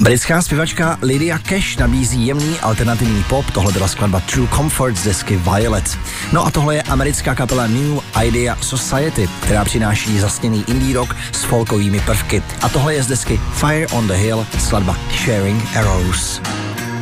Britská zpěvačka Lydia Cash nabízí jemný alternativní pop, tohle byla skladba True Comfort z desky Violet. No a tohle je americká kapela New Idea Society, která přináší zasněný indie rock s folkovými prvky. A tohle je z desky Fire on the Hill skladba Sharing Arrows.